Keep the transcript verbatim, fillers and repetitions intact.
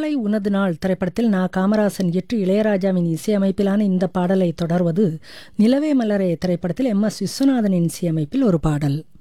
நாளை உனது நாள் திரைப்படத்தில் நா காமராசன் இயற்றி இளையராஜாவின் இசையமைப்பிலான இந்த பாடலை தொடர்வது நிலவே மலரே திரைப்படத்தில் எம் எஸ் விஸ்வநாதனின் இசையமைப்பில் ஒரு பாடல்.